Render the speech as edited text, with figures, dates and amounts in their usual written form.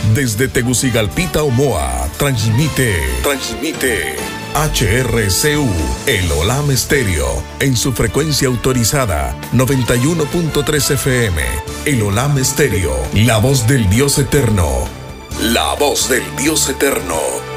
Desde Tegucigalpita, Omoa, transmite HRCU, el Olam Estéreo, en su frecuencia autorizada, 91.3 FM. El Olam Estéreo, la voz del Dios eterno. La voz del Dios eterno.